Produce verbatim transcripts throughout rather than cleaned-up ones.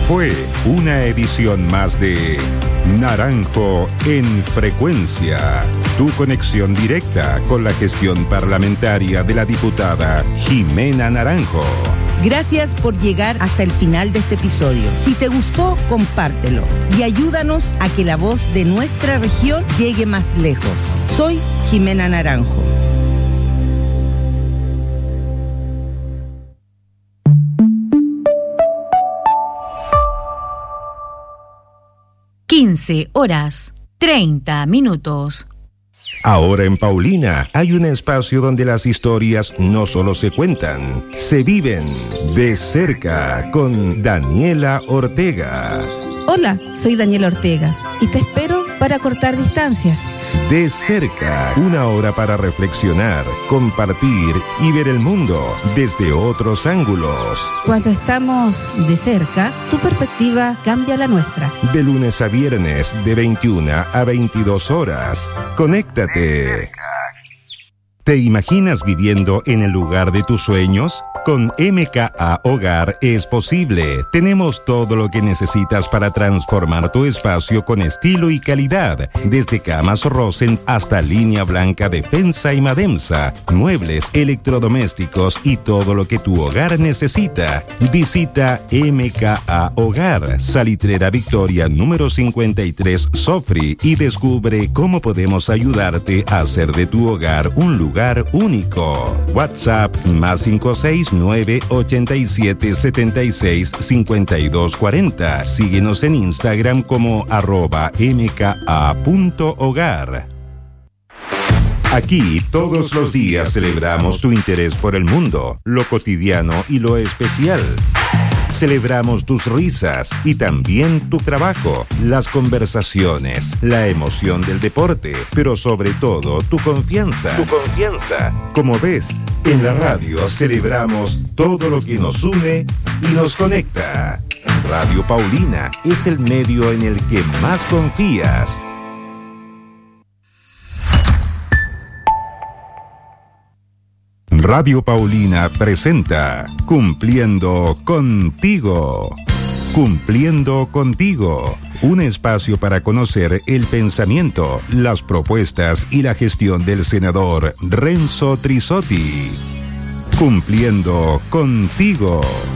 Fue una edición más de Naranjo en Frecuencia, tu conexión directa con la gestión parlamentaria de la diputada Jimena Naranjo. Gracias por llegar hasta el final de este episodio. Si te gustó, compártelo y ayúdanos a que la voz de nuestra región llegue más lejos. Soy Jimena Naranjo. quince horas, treinta minutos. Ahora en Paulina hay un espacio donde las historias no solo se cuentan, se viven de cerca con Daniela Ortega. Hola, soy Daniela Ortega y te espero para cortar distancias. De cerca, una hora para reflexionar, compartir y ver el mundo desde otros ángulos. Cuando estamos de cerca, tu perspectiva cambia la nuestra. De lunes a viernes, de veintiuna a veintidós horas. Conéctate. ¿Te imaginas viviendo en el lugar de tus sueños? Con M K A Hogar es posible. Tenemos todo lo que necesitas para transformar tu espacio con estilo y calidad. Desde camas Rosen hasta línea blanca Defensa y Mademsa, muebles, electrodomésticos y todo lo que tu hogar necesita. Visita M K A Hogar, Salitrera Victoria número cincuenta y tres Sofri y descubre cómo podemos ayudarte a hacer de tu hogar un lugar único. WhatsApp más cinco seis nueve ochenta y siete setenta y seis cincuenta y dos cuarenta. Síguenos en Instagram como arroba mka punto hogar. Aquí todos los días celebramos tu interés por el mundo, lo cotidiano y lo especial. Celebramos tus risas y también tu trabajo, las conversaciones, la emoción del deporte, pero sobre todo tu confianza. Tu confianza. Como ves, en la radio celebramos todo lo que nos une y nos conecta. Radio Paulina es el medio en el que más confías. Radio Paulina presenta Cumpliendo Contigo. Cumpliendo Contigo, un espacio para conocer el pensamiento, las propuestas y la gestión del senador Renzo Trisotti. Cumpliendo Contigo.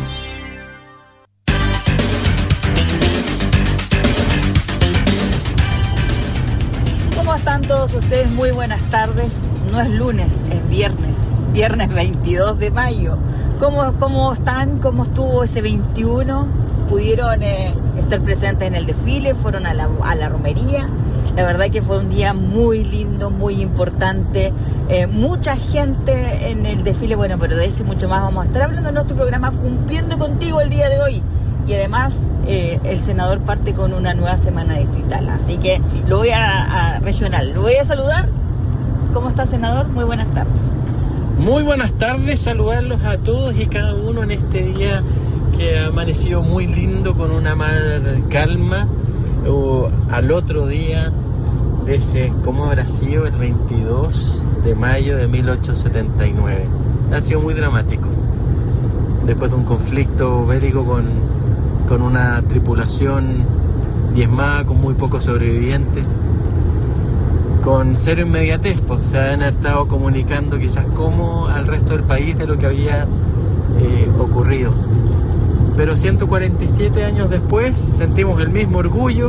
¿Cómo están todos ustedes? Muy buenas tardes. No es lunes, es viernes. Viernes veintidós de mayo. ¿Cómo, cómo están? ¿Cómo estuvo ese veintiuno? ¿Pudieron eh, estar presentes en el desfile? ¿Fueron a la, a la romería? La verdad que fue un día muy lindo, muy importante. Eh, mucha gente en el desfile. Bueno, pero de eso y mucho más vamos a estar hablando en nuestro programa Cumpliendo Contigo el día de hoy. Y además eh, el senador parte con una nueva semana distrital. Así que lo voy a, a regional. Lo voy a saludar. ¿Cómo está, senador? Muy buenas tardes. Muy buenas tardes, saludarlos a todos y cada uno en este día que ha amanecido muy lindo con una mar calma. O al otro día de ese, ¿cómo habrá sido? El veintidós de mayo de mil ochocientos setenta y nueve. Ha sido muy dramático. Después de un conflicto bélico con, con una tripulación diezmada, con muy pocos sobrevivientes. Con cero inmediatez, pues se han estado comunicando quizás como al resto del país de lo que había eh, ocurrido. Pero ciento cuarenta y siete años después sentimos el mismo orgullo,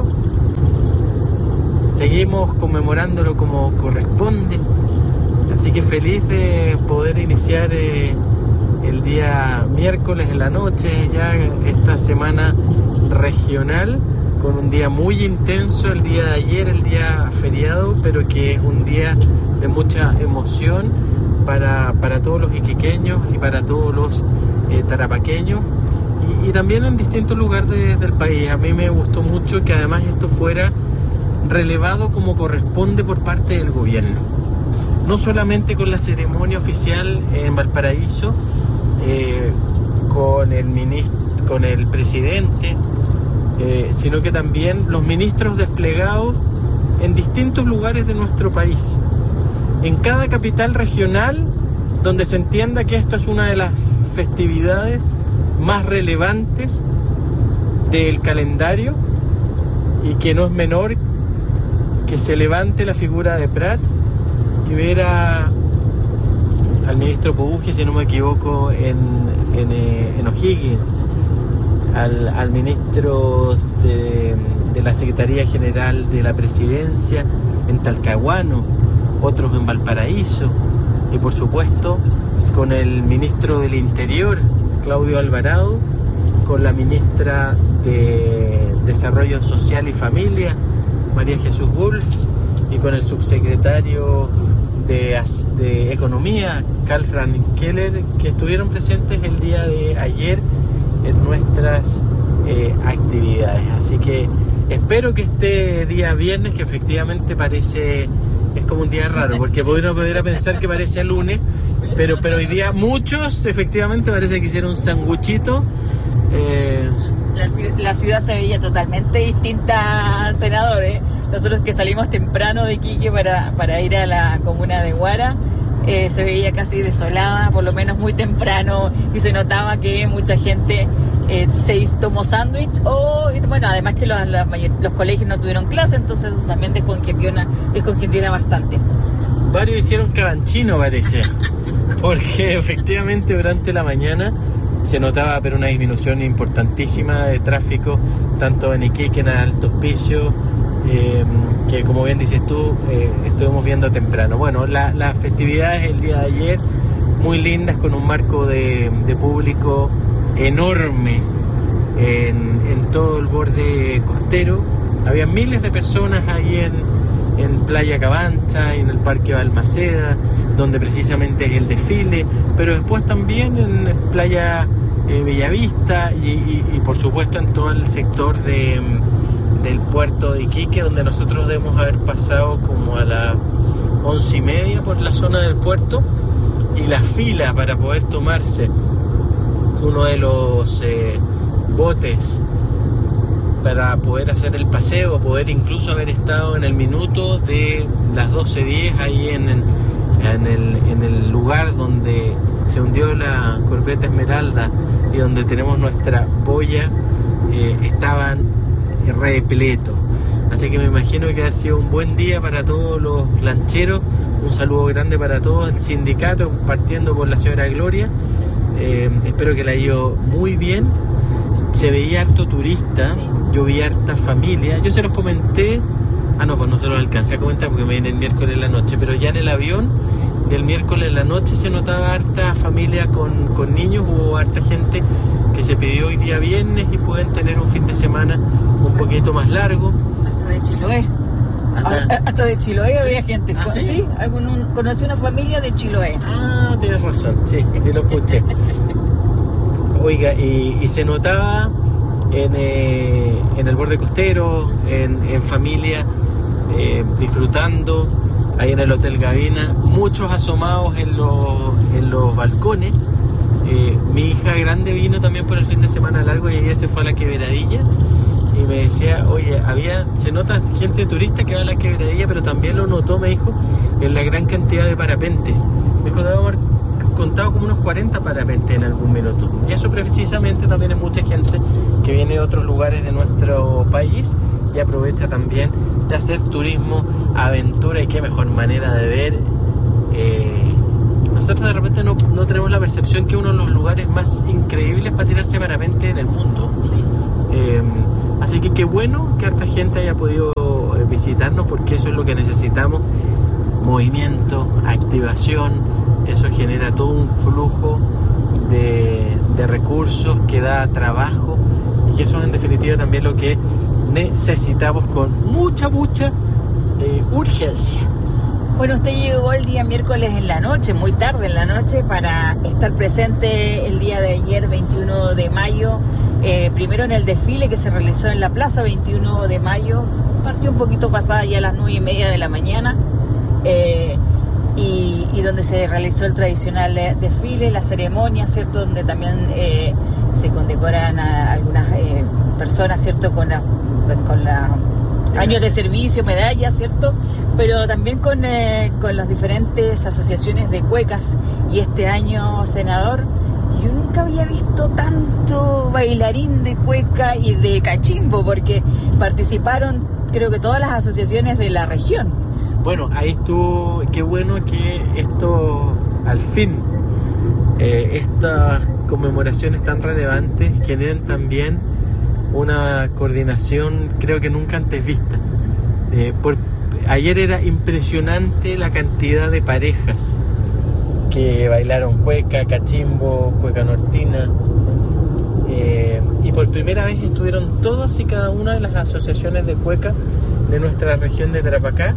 seguimos conmemorándolo como corresponde, así que feliz de poder iniciar eh, el día miércoles en la noche, ya esta semana regional, con un día muy intenso el día de ayer, el día feriado, pero que es un día de mucha emoción para, para todos los iquiqueños y para todos los eh, tarapaqueños y, y también en distintos lugares de, del país. A mí me gustó mucho que además esto fuera relevado como corresponde por parte del gobierno, no solamente con la ceremonia oficial en Valparaíso, eh, con el ministro, con el presidente, Eh, sino que también los ministros desplegados en distintos lugares de nuestro país, en cada capital regional donde se entienda que esto es una de las festividades más relevantes del calendario y que no es menor que se levante la figura de Prat y ver a, al ministro Pouge, si no me equivoco, en, en, en O'Higgins, al, al ministro de, de la Secretaría General de la Presidencia en Talcahuano, otros en Valparaíso, y por supuesto con el ministro del Interior, Claudio Alvarado, con la ministra de Desarrollo Social y Familia, María Jesús Wolf, y con el subsecretario de, de Economía, Karl Frank Keller, que estuvieron presentes el día de ayer en nuestras eh, actividades. Así que espero que este día viernes, que efectivamente parece, es como un día raro, porque uno podría pensar que parece lunes, pero, pero hoy día muchos efectivamente parece que hicieron un sanguchito. Eh, La, la ciudad se veía totalmente distinta, senador, ¿eh? Nosotros que salimos temprano de Iquique para, para ir a la comuna de Huara, eh, se veía casi desolada, por lo menos muy temprano, y se notaba que mucha gente eh, se tomó sándwich, o bueno, además que los, los, los colegios no tuvieron clase, entonces eso también descongestiona, descongestiona bastante. Varios hicieron cabanchino, parece, porque efectivamente durante la mañana se notaba pero una disminución importantísima de tráfico, tanto en Iquique, en Alto Hospicio, eh, que como bien dices tú, eh, estuvimos viendo temprano. Bueno, la, las festividades el día de ayer, muy lindas, con un marco de, de público enorme en, en todo el borde costero. Había miles de personas ahí en, en Playa Cabancha y en el Parque Balmaceda, donde precisamente es el desfile, pero después también en Playa eh, Bellavista y, y, y por supuesto en todo el sector de, del puerto de Iquique, donde nosotros debemos haber pasado como a las once y media por la zona del puerto, y la fila para poder tomarse uno de los eh, botes para poder hacer el paseo, poder incluso haber estado en el minuto de las doce diez ahí en, en, en, el, en el lugar donde se hundió la corbeta Esmeralda y donde tenemos nuestra boya, eh, estaban repletos. Así que me imagino que ha sido un buen día para todos los lancheros. Un saludo grande para todo el sindicato, partiendo por la señora Gloria. Eh, espero que la haya ido muy bien. Se veía harto turista, sí. Yo vi harta familia. Yo se los comenté, ah no, pues no se los alcancé a comentar porque me vine el miércoles en la noche, pero ya en el avión del miércoles en la noche se notaba harta familia con, con niños. Hubo harta gente que se pidió hoy día viernes y pueden tener un fin de semana un poquito más largo. Hasta de Chiloé. Ajá. Hasta de Chiloé había gente. ¿Ah, sí? Sí, conocí una familia de Chiloé. Ah, tienes razón, sí, sí lo escuché. Oiga, y, y se notaba en, eh, en el borde costero, en, en familia, eh, disfrutando, ahí en el Hotel Gavina, muchos asomados en los, en los balcones. Eh, mi hija grande vino también por el fin de semana largo y ayer se fue a la Quebradilla y me decía, oye, había, se nota gente turista que va a la Quebradilla, pero también lo notó, me dijo, en la gran cantidad de parapentes. Me dijo, debo haber contado como unos cuarenta parapentes en algún minuto. Y eso precisamente también es mucha gente que viene de otros lugares de nuestro país y aprovecha también de hacer turismo, aventura, y qué mejor manera de ver. Eh, nosotros de repente no, no tenemos la percepción que uno de los lugares más increíbles para tirarse parapente en el mundo. Sí. Eh, así que qué bueno que harta gente haya podido visitarnos, porque eso es lo que necesitamos: movimiento, activación. Eso genera todo un flujo de, de recursos que da trabajo, y eso es en definitiva también lo que necesitamos con mucha, mucha eh, urgencia. Bueno, usted llegó el día miércoles en la noche, muy tarde en la noche, para estar presente el día de ayer, veintiuno de mayo, eh, primero en el desfile que se realizó en la Plaza veintiuno de mayo, partió un poquito pasada ya a las nueve y media de la mañana, eh, y, y donde se realizó el tradicional desfile, la ceremonia, ¿cierto?, donde también eh, se condecoran a algunas eh, personas, ¿cierto?, con la, con la años de servicio, medallas, ¿cierto?, pero también con, eh, con las diferentes asociaciones de cuecas. Y este año, senador, yo nunca había visto tanto bailarín de cueca y de cachimbo, porque participaron creo que todas las asociaciones de la región. Bueno, ahí estuvo, qué bueno que esto, al fin, eh, estas conmemoraciones tan relevantes generan también una coordinación creo que nunca antes vista. Eh, por, ayer era impresionante la cantidad de parejas que bailaron cueca, cachimbo, cueca nortina, eh, y por primera vez estuvieron todas y cada una de las asociaciones de cueca de nuestra región de Tarapacá,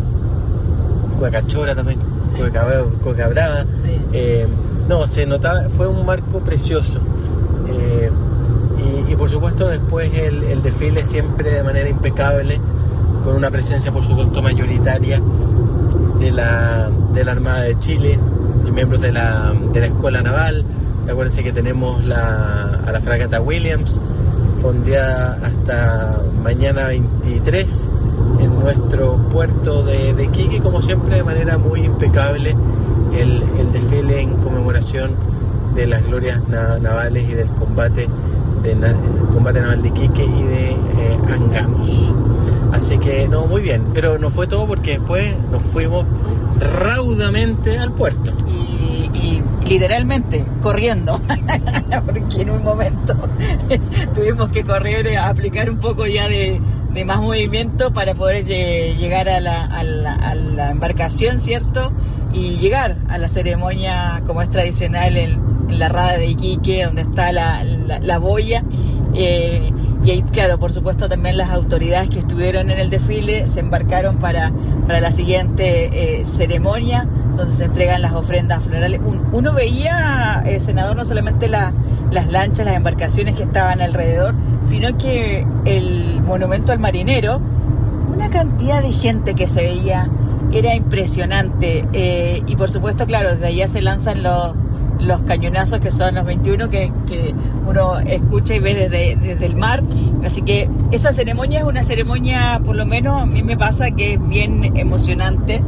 cueca chora también, sí. cueca, cueca brava, sí. eh, no, se notaba, fue un marco precioso, eh, y, y por supuesto después el, el desfile siempre de manera impecable, con una presencia por supuesto mayoritaria de la, de la Armada de Chile, de miembros de la, de la Escuela Naval. Acuérdense que tenemos la, a la fragata Williams fondeada hasta mañana veintitrés en nuestro puerto de, de Iquique, como siempre de manera muy impecable el, el desfile en conmemoración de las glorias na, navales y del combate, de, el combate naval de Iquique y de eh, Angamos. Así que no, muy bien, pero no fue todo porque después nos fuimos raudamente al puerto. Y, y literalmente corriendo, porque en un momento tuvimos que correr, a aplicar un poco ya de, de más movimiento para poder lle- llegar a la, a, la, a la embarcación, ¿cierto? Y llegar a la ceremonia como es tradicional en, en la rada de Iquique, donde está la, la, la boya. Eh, y ahí, claro, por supuesto también las autoridades que estuvieron en el desfile se embarcaron para, para la siguiente eh, ceremonia, donde se entregan las ofrendas florales. Un, uno veía, eh, senador, no solamente la, las lanchas, las embarcaciones que estaban alrededor, sino que el monumento al marinero, una cantidad de gente que se veía, era impresionante. Eh, y por supuesto, claro, desde allá se lanzan los los cañonazos, que son los veintiuno que, que uno escucha y ve desde, desde el mar. Así que esa ceremonia es una ceremonia, por lo menos a mí me pasa que es bien emocionante,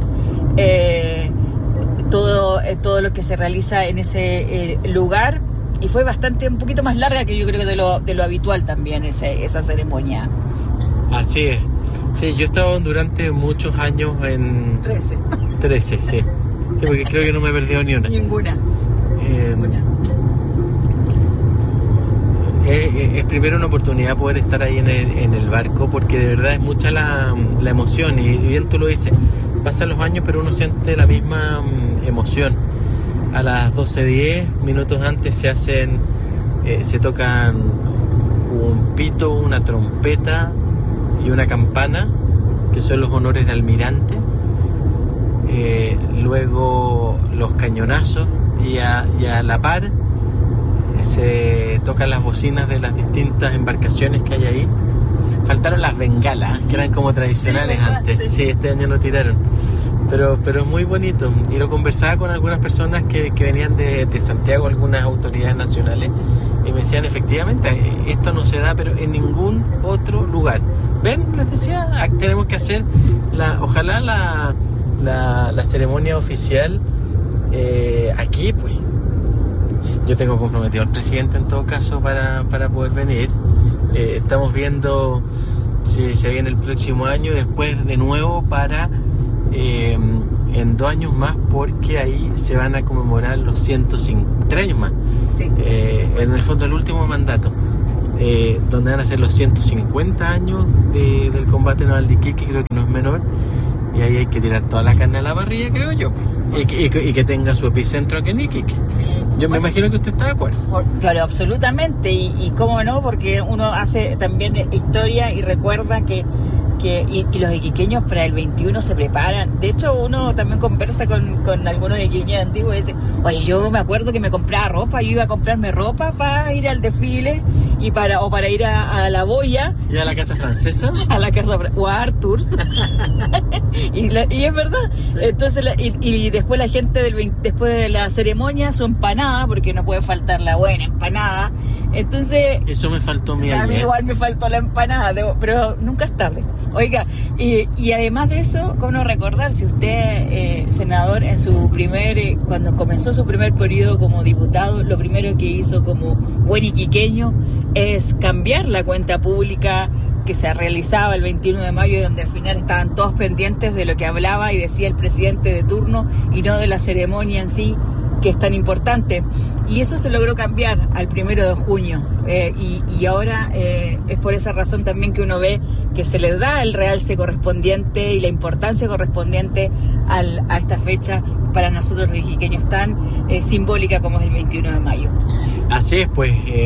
eh, todo, eh, todo lo que se realiza en ese eh, lugar, y fue bastante, un poquito más larga que yo creo que de lo, de lo habitual también ese, esa ceremonia. Así es, sí, yo he estado durante muchos años en... trece. trece, sí. Sí, porque creo que no me he perdido ni una. Ninguna. Eh, es, es primero una oportunidad poder estar ahí en el, en el barco, porque de verdad es mucha la, la emoción, y bien tú lo dices, pasan los años pero uno siente la misma um, emoción. A las doce diez, minutos antes, se hacen eh, se tocan un pito, una trompeta y una campana, que son los honores de almirante. Eh, luego los cañonazos, y a, y a la par se tocan las bocinas de las distintas embarcaciones que hay ahí. Faltaron las bengalas, sí, que eran como tradicionales, sí, antes. Sí. sí, este año lo tiraron. Pero, pero es muy bonito. Y lo conversaba con algunas personas que, que venían de, de Santiago, algunas autoridades nacionales, y me decían, efectivamente, esto no se da pero en ningún otro lugar. Ven, les decía, tenemos que hacer la, ojalá la, la, la ceremonia oficial eh, aquí, pues. Yo tengo comprometido al presidente en todo caso para, para poder venir. Eh, estamos viendo si se viene el próximo año, después de nuevo para eh, en dos años más, porque ahí se van a conmemorar los ciento cinco, tres años más. Sí. Eh, en el fondo el último mandato, eh, donde van a ser los ciento cincuenta años de, del combate naval de Iquique, creo que no es menor. Y ahí hay que tirar toda la carne a la parrilla, creo yo. Y que, y que, y que tenga su epicentro aquí en Iquique. Yo me imagino que usted está de acuerdo. Claro, absolutamente. Y, y cómo no, porque uno hace también historia y recuerda que, que y, y los iquiqueños para el veintiuno se preparan. De hecho, uno también conversa con, con algunos iquiqueños antiguos y dice, oye, yo me acuerdo que me compraba ropa, yo iba a comprarme ropa para ir al desfile y para o para ir a, a la boya. ¿Y a la casa francesa? A la casa o a Arthur's. y, la, y es verdad. Sí. Entonces, la, y, y después la gente del después de la ceremonia, su empanada, porque no puede faltar la buena empanada, Entonces... Eso me faltó mi A mí ayer. igual me faltó la empanada, debo- pero nunca es tarde. Oiga, y, y además de eso, ¿cómo no recordar? Si usted, eh, senador, en su primer, eh, cuando comenzó su primer periodo como diputado, lo primero que hizo como buen iquiqueño es cambiar la cuenta pública que se realizaba el veintiuno de mayo, donde al final estaban todos pendientes de lo que hablaba y decía el presidente de turno y no de la ceremonia en sí, que es tan importante. Y eso se logró cambiar al primero de junio. Eh, y, y ahora eh, es por esa razón también que uno ve que se le da el realce correspondiente y la importancia correspondiente al, a esta fecha para nosotros los iquiqueños tan eh, simbólica como es el veintiuno de mayo. Así es, pues... Eh,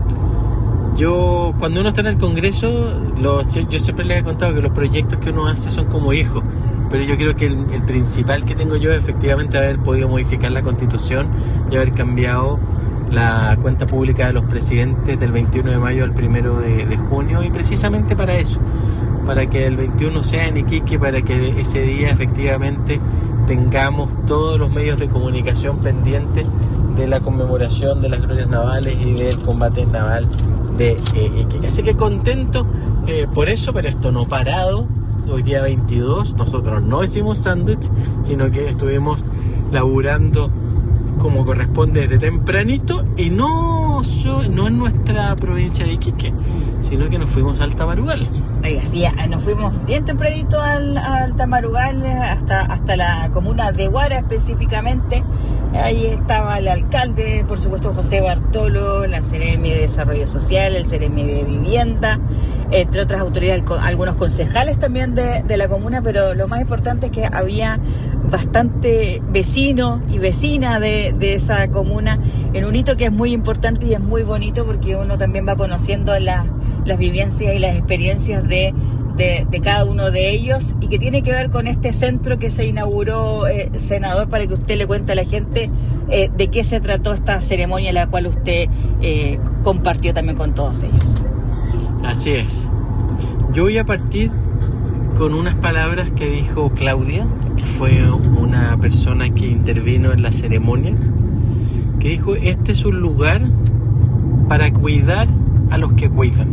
yo, cuando uno está en el Congreso, lo, yo siempre les he contado que los proyectos que uno hace son como hijos. Pero yo creo que el, el principal que tengo yo es efectivamente haber podido modificar la Constitución y haber cambiado la cuenta pública de los presidentes del veintiuno de mayo al primero de, de junio, y precisamente para eso, para que el veintiuno sea en Iquique, para que ese día efectivamente tengamos todos los medios de comunicación pendientes de la conmemoración de las glorias navales y del combate naval de eh, Iquique. Así que contento eh, por eso, pero esto no parado. Hoy día veintidós, nosotros no hicimos sándwich, sino que estuvimos laburando como corresponde desde tempranito, y no, no en nuestra provincia de Iquique, sino que nos fuimos a Altamarugal. Oiga, sí, nos fuimos bien tempranito al, a Altamarugal, hasta, hasta la comuna de Huara específicamente. Ahí estaba el alcalde, por supuesto José Bartolo, la Seremi de Desarrollo Social, el Seremi de Vivienda, entre otras autoridades, algunos concejales también de, de la comuna, pero lo más importante es que había bastante vecino y vecina de, de esa comuna, en un hito que es muy importante y es muy bonito, porque uno también va conociendo la, las vivencias y las experiencias de, de, de cada uno de ellos, y que tiene que ver con este centro que se inauguró, eh, senador, para que usted le cuente a la gente eh, de qué se trató esta ceremonia, la cual usted eh, compartió también con todos ellos. Así es. Yo voy a partir con unas palabras que dijo Claudia, que fue una persona que intervino en la ceremonia, que dijo: este es un lugar para cuidar a los que cuidan.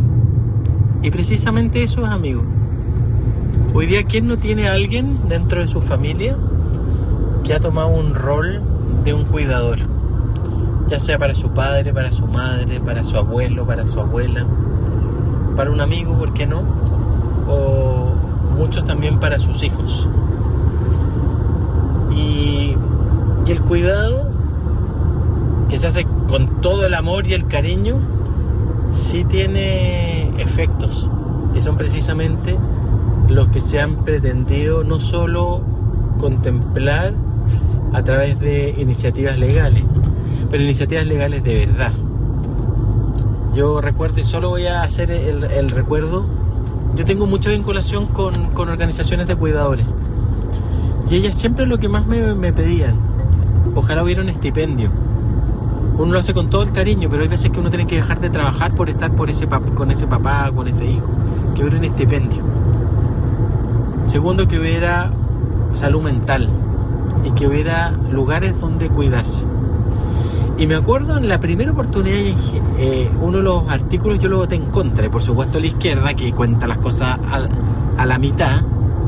Y precisamente eso es, amigo. Hoy día, ¿quién no tiene a alguien dentro de su familia que ha tomado un rol de un cuidador? Ya sea para su padre, para su madre, para su abuelo, para su abuela, para un amigo, ¿por qué no? O muchos también para sus hijos. Y, y el cuidado, que se hace con todo el amor y el cariño, sí tiene efectos, y son precisamente los que se han pretendido no solo contemplar a través de iniciativas legales, pero iniciativas legales de verdad. Yo recuerdo, y solo voy a hacer el, el recuerdo, yo tengo mucha vinculación con, con organizaciones de cuidadores, y ellas siempre lo que más me, me pedían: ojalá hubiera un estipendio. Uno lo hace con todo el cariño, pero hay veces que uno tiene que dejar de trabajar por estar por ese pap- con ese papá, con ese hijo. Que hubiera un estipendio. Segundo, que hubiera salud mental y que hubiera lugares donde cuidarse. Y me acuerdo en la primera oportunidad, eh, uno de los artículos yo lo voté en contra, y por supuesto la izquierda, que cuenta las cosas a, a la mitad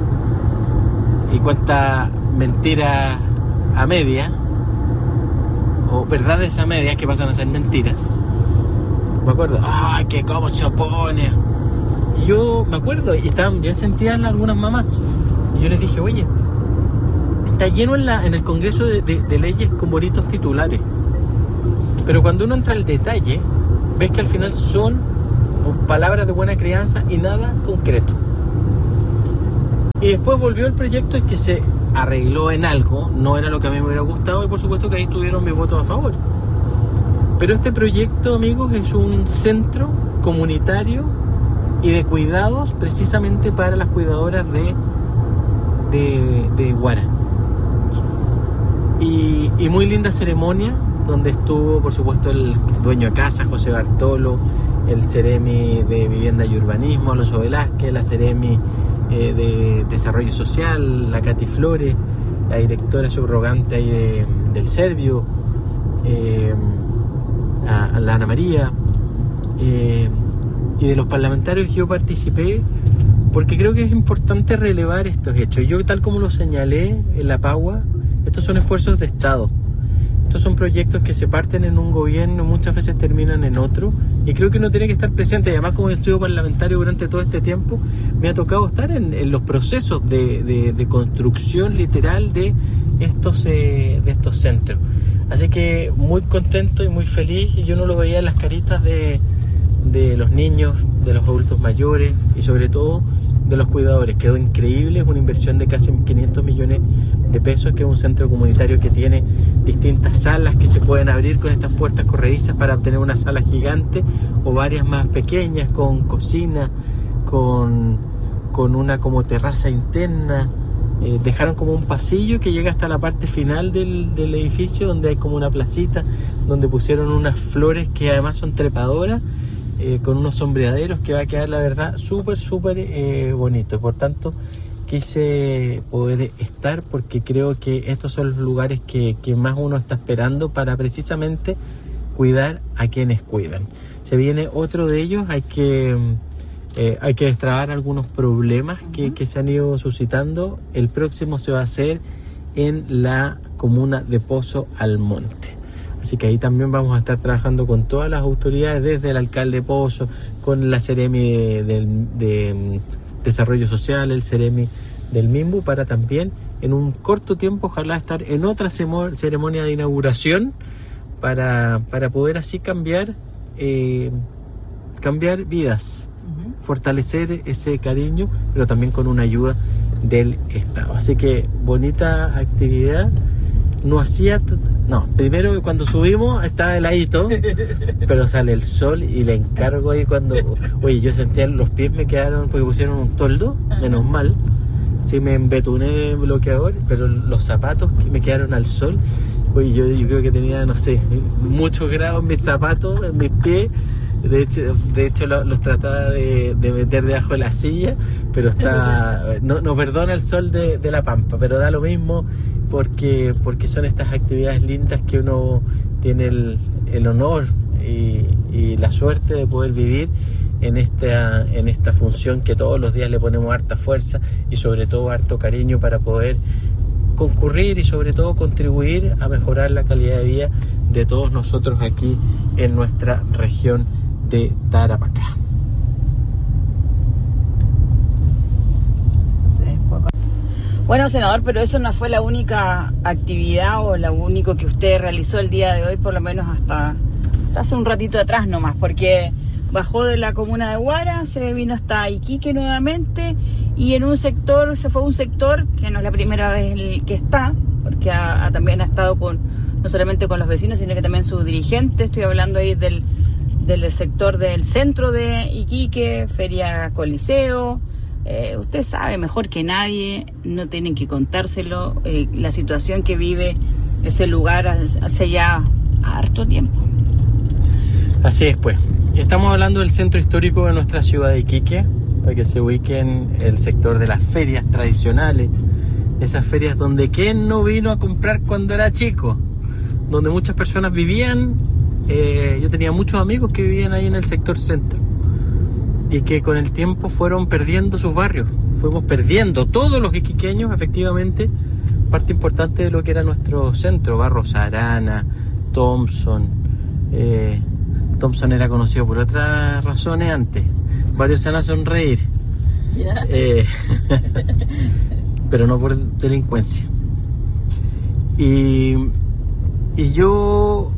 y cuenta mentiras a media, o verdades a medias que pasan a ser mentiras. Me acuerdo, ay, que cómo se opone. Y yo me acuerdo, y estaban bien sentidas algunas mamás, y yo les dije: oye, está lleno en, la, en el Congreso de, de, de leyes con bonitos titulares, pero cuando uno entra al detalle, ves que al final son palabras de buena crianza y nada concreto. Y después volvió el proyecto en que se arregló en algo, no era lo que a mí me hubiera gustado, y por supuesto que ahí tuvieron mi voto a favor. Pero este proyecto, amigos, es un centro comunitario y de cuidados precisamente para las cuidadoras de de, de Huara. Y, y muy linda ceremonia, donde estuvo por supuesto el dueño de casa, José Bartolo, el Seremi de Vivienda y Urbanismo, Alonso Velázquez, la Seremi eh, de Desarrollo Social, la Katy Flores, la directora subrogante ahí de, del Servio, eh, a, a la Ana María, eh, y de los parlamentarios que yo participé, porque creo que es importante relevar estos hechos. Yo, tal como lo señalé en la Pagua, estos son esfuerzos de Estado. Estos son proyectos que se parten en un gobierno, muchas veces terminan en otro, y creo que uno tiene que estar presente. Y además, como he sido parlamentario durante todo este tiempo, me ha tocado estar en, en los procesos de, de, de construcción literal de estos, eh, de estos centros. Así que muy contento y muy feliz, y yo no lo veía en las caritas de, de los niños, de los adultos mayores y sobre todo de los cuidadores. Quedó increíble, es una inversión de casi quinientos millones de pesos, que es un centro comunitario que tiene distintas salas que se pueden abrir con estas puertas corredizas para obtener una sala gigante o varias más pequeñas con cocina, con, con una como terraza interna. Eh, dejaron como un pasillo que llega hasta la parte final del, del edificio, donde hay como una placita donde pusieron unas flores que además son trepadoras, eh, con unos sombreaderos, que va a quedar, la verdad, súper súper eh, bonito. Por tanto, quise poder estar, porque creo que estos son los lugares que, que más uno está esperando para precisamente cuidar a quienes cuidan. Se viene otro de ellos, hay que eh, hay que destrabar algunos problemas que, que se han ido suscitando. El próximo se va a hacer en la comuna de Pozo Almonte. Así que ahí también vamos a estar trabajando con todas las autoridades, desde el alcalde de Pozo, con la Seremi de, de, de Desarrollo Social, el Seremi del Mimbu, para también en un corto tiempo ojalá estar en otra ceremonia de inauguración para, para poder así cambiar eh, cambiar vidas, uh-huh. fortalecer ese cariño, pero también con una ayuda del Estado. Así que bonita actividad. No hacía, t- no, primero cuando subimos estaba heladito, pero sale el sol y le encargo ahí cuando, oye, yo sentía los pies me quedaron, porque pusieron un toldo, menos mal, sí me embetuné de bloqueador, pero los zapatos que me quedaron al sol, oye, yo, yo creo que tenía, no sé, muchos grados en mis zapatos, en mis pies. De hecho, de hecho los, los trataba de, de meter debajo de la silla, pero está no, no perdona el sol de, de la Pampa, pero da lo mismo, porque, porque son estas actividades lindas que uno tiene el, el honor y, y la suerte de poder vivir en esta, en esta función, que todos los días le ponemos harta fuerza y sobre todo harto cariño para poder concurrir y sobre todo contribuir a mejorar la calidad de vida de todos nosotros aquí en nuestra región de Tarapacá. Bueno, senador, pero eso no fue la única actividad o lo único que usted realizó el día de hoy, por lo menos hasta, hasta hace un ratito atrás nomás, porque bajó de la comuna de Huara, se vino hasta Iquique nuevamente, y en un sector, se fue a un sector que no es la primera vez el que está, porque ha, ha, también ha estado con, no solamente con los vecinos, sino que también sus dirigentes. Estoy hablando ahí del, del sector del centro de Iquique, Feria Coliseo. Eh, usted sabe mejor que nadie, no tienen que contárselo, eh, la situación que vive ese lugar hace ya harto tiempo. Así es, pues. Estamos hablando del centro histórico de nuestra ciudad de Iquique, para que se ubiquen el sector de las ferias tradicionales, esas ferias donde ¿quién no vino a comprar cuando era chico? Donde muchas personas vivían. Eh, yo tenía muchos amigos que vivían ahí en el sector centro y que con el tiempo fueron perdiendo sus barrios. Fuimos perdiendo todos los iquiqueños, efectivamente, parte importante de lo que era nuestro centro. Barros Arana, Thompson. Eh, Thompson era conocido por otras razones antes. Varios se van a sonreír. Yeah. Eh, pero no por delincuencia. Y, y yo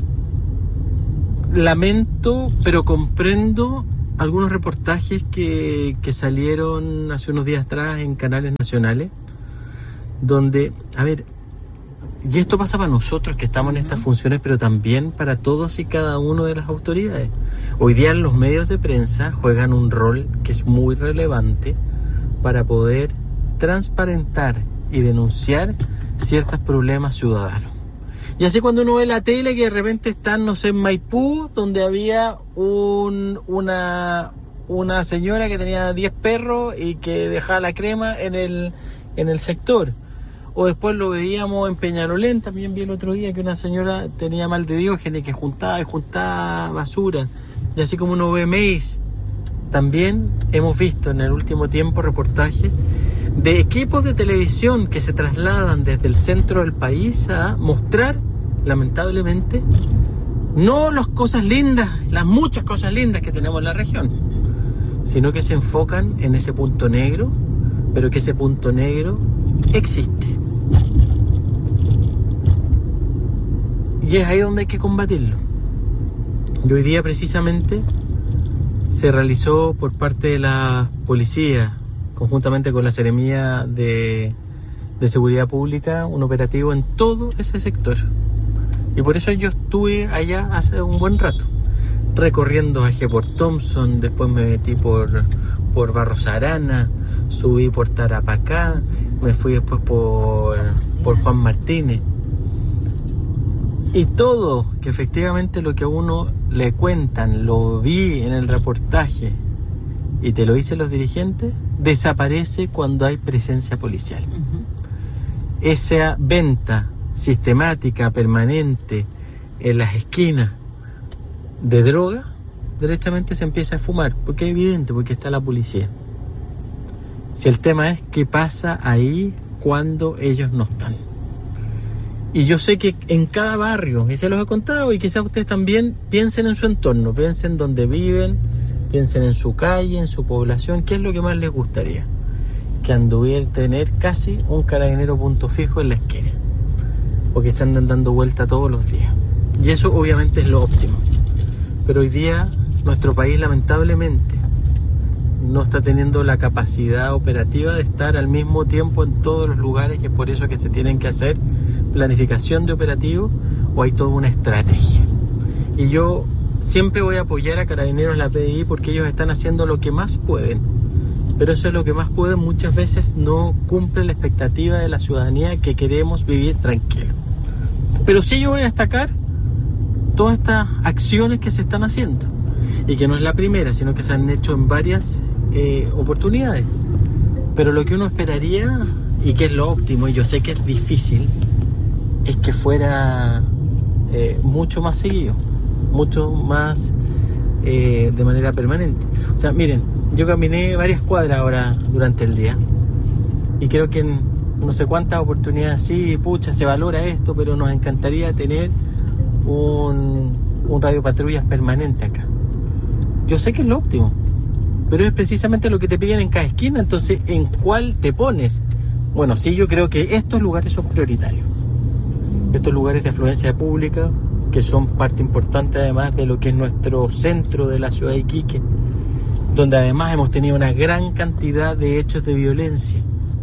lamento, pero comprendo algunos reportajes que, que salieron hace unos días atrás en canales nacionales, donde, a ver, y esto pasa para nosotros que estamos en estas funciones, pero también para todos y cada uno de las autoridades. Hoy día los medios de prensa juegan un rol que es muy relevante para poder transparentar y denunciar ciertos problemas ciudadanos. Y así cuando uno ve la tele que de repente están, no sé, en Maipú, donde había un, una, una señora que tenía diez perros y que dejaba la crema en el, en el sector. O después lo veíamos en Peñalolén, también vi el otro día que una señora tenía mal de Diógenes, que juntaba y juntaba basura. Y así como uno ve Maze, también hemos visto en el último tiempo reportajes de equipos de televisión que se trasladan desde el centro del país a mostrar, lamentablemente, no las cosas lindas, las muchas cosas lindas que tenemos en la región, sino que se enfocan en ese punto negro, pero que ese punto negro existe. Y es ahí donde hay que combatirlo. Y hoy día precisamente se realizó por parte de la policía, conjuntamente con la Seremía de, de Seguridad Pública, un operativo en todo ese sector. Y por eso yo estuve allá hace un buen rato, recorriendo, bajé por Thompson, después me metí por, por Barros Arana, subí por Tarapacá, me fui después por, por Juan Martínez. Y todo, que efectivamente lo que a uno le cuentan, lo vi en el reportaje y te lo dicen los dirigentes, desaparece cuando hay presencia policial. Uh-huh. Esa venta sistemática, permanente, en las esquinas de droga, derechamente se empieza a fumar, porque es evidente, porque está la policía. Si el tema es qué pasa ahí cuando ellos no están. Y yo sé que en cada barrio, y se los he contado, y quizás ustedes también piensen en su entorno, piensen donde viven, piensen en su calle, en su población, qué es lo que más les gustaría. Que anduviera tener casi un carabinero punto fijo en la esquina, o que se andan dando vuelta todos los días. Y eso obviamente es lo óptimo. Pero hoy día nuestro país lamentablemente no está teniendo la capacidad operativa de estar al mismo tiempo en todos los lugares, y es por eso que se tienen que hacer planificación de operativo o hay toda una estrategia. Y yo siempre voy a apoyar a Carabineros, la P D I, porque ellos están haciendo lo que más pueden, pero eso es lo que más pueden, muchas veces no cumple la expectativa de la ciudadanía, que queremos vivir tranquilo. Pero sí yo voy a destacar todas estas acciones que se están haciendo, y que no es la primera, sino que se han hecho en varias eh, oportunidades. Pero lo que uno esperaría, y que es lo óptimo, y yo sé que es difícil, es que fuera eh, mucho más seguido, mucho más eh, de manera permanente. O sea, miren, yo caminé varias cuadras ahora durante el día, y creo que en no sé cuántas oportunidades, sí, pucha, se valora esto, pero nos encantaría tener un, un radio patrullas permanente acá. Yo sé que es lo óptimo, pero es precisamente lo que te piden en cada esquina. Entonces, ¿en cuál te pones? Bueno, sí, yo creo que estos lugares son prioritarios. Estos lugares de afluencia pública, que son parte importante además de lo que es nuestro centro de la ciudad de Iquique, donde además hemos tenido una gran cantidad de hechos de violencia,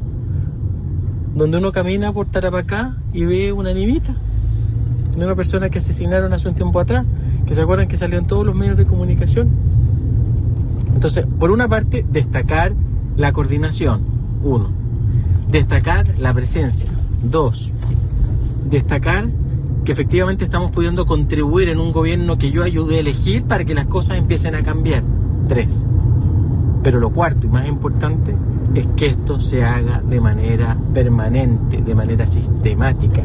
donde uno camina por Tarapacá y ve una nimita de una persona que asesinaron hace un tiempo atrás, que se acuerdan que salió en todos los medios de comunicación. Entonces, por una parte, destacar la coordinación, uno. Destacar la presencia, dos. Destacar que efectivamente estamos pudiendo contribuir en un gobierno que yo ayudé a elegir para que las cosas empiecen a cambiar, tres. Pero lo cuarto y más importante es que esto se haga de manera permanente, de manera sistemática.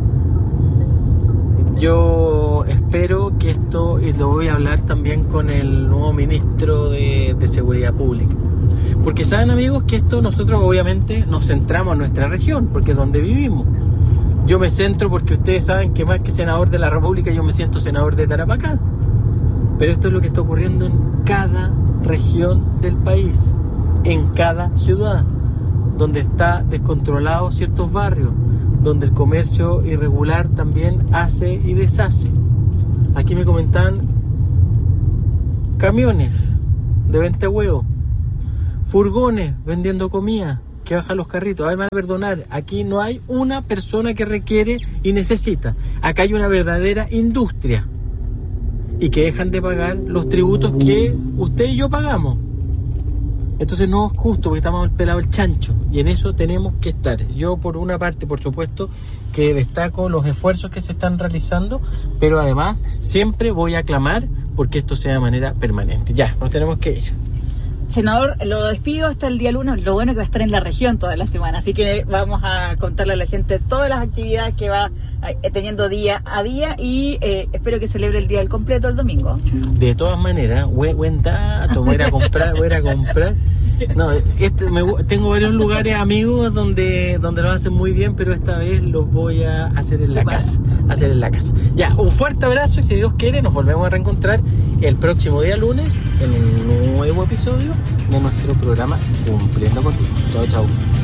Yo espero que esto, y lo voy a hablar también con el nuevo ministro de, de Seguridad Pública, porque saben, amigos, que esto nosotros obviamente nos centramos en nuestra región, porque es donde vivimos. Yo me centro porque ustedes saben que más que senador de la República, yo me siento senador de Tarapacá. Pero esto es lo que está ocurriendo en cada región del país, en cada ciudad, donde está descontrolado ciertos barrios, donde el comercio irregular también hace y deshace. Aquí me comentaban camiones de venta de huevo, furgones vendiendo comida, que bajan los carritos. A ver, me van a perdonar, aquí no hay una persona que requiere y necesita. Acá hay una verdadera industria, y que dejan de pagar los tributos que usted y yo pagamos. Entonces no es justo, porque estamos pelado el chancho, y en eso tenemos que estar. Yo, por una parte, por supuesto, que destaco los esfuerzos que se están realizando, pero además siempre voy a clamar porque esto sea de manera permanente. Ya, nos tenemos que ir. senador, lo despido hasta el día lunes. Lo bueno es que va a estar en la región toda la semana, así que vamos a contarle a la gente todas las actividades que va teniendo día a día y eh, espero que celebre el día del completo el domingo. De todas maneras, buen, buen dato, voy a ir a comprar, voy a ir a comprar. No, este, me, tengo varios lugares amigos donde, donde lo hacen muy bien, pero esta vez los voy a hacer en la casa, hacer en la casa. Ya, un fuerte abrazo y si Dios quiere nos volvemos a reencontrar el próximo día lunes en un nuevo episodio de nuestro programa Cumpliendo Contigo. Chao, chao.